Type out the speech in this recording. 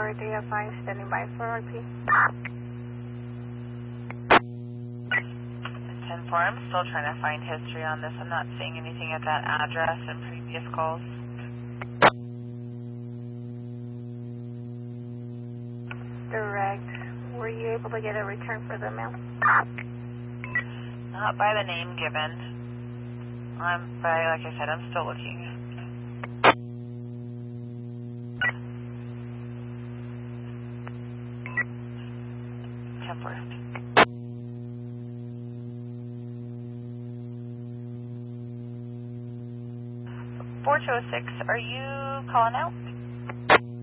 Tower, DF5, standing by for RP. 10-4, I'm still trying to find history on this. I'm not seeing anything at that address in previous calls. Direct. Were you able to get a return for the mail? Not by the name given. Like I said, I'm still looking. Temper. 4206, are you calling out?